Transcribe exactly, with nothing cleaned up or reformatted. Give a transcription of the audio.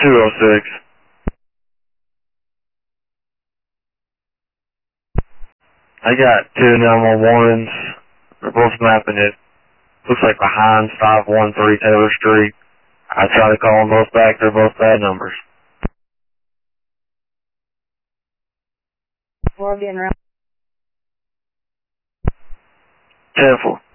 two oh six. I got two nine one ones. They're both mapping it. Looks like behind five one three Taylor Street. I tried to call them both back. They're both bad numbers. Four being around. ten four.